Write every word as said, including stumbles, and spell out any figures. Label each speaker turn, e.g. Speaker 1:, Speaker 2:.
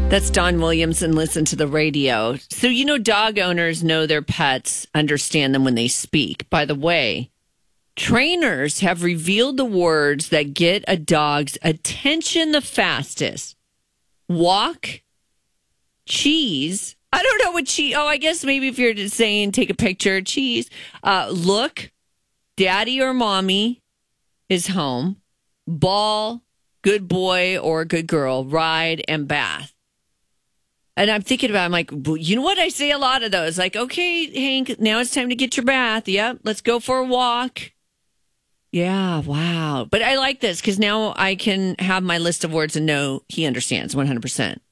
Speaker 1: That's Don Williams and Listen to the Radio. So, you know, dog owners know their pets, understand them when they speak. By the way, trainers have revealed the words that get a dog's attention the fastest. Walk, cheese. I don't know what cheese. Oh, I guess maybe if you're just saying take a picture, cheese. Uh, look, daddy or mommy is home. Ball, good boy or good girl, ride, and bath. And I'm thinking about, I'm like, you know what? I say a lot of those. Like, okay, Hank, now it's time to get your bath. Yep, let's go for a walk. Yeah, wow. But I like this because now I can have my list of words and know he understands one hundred percent.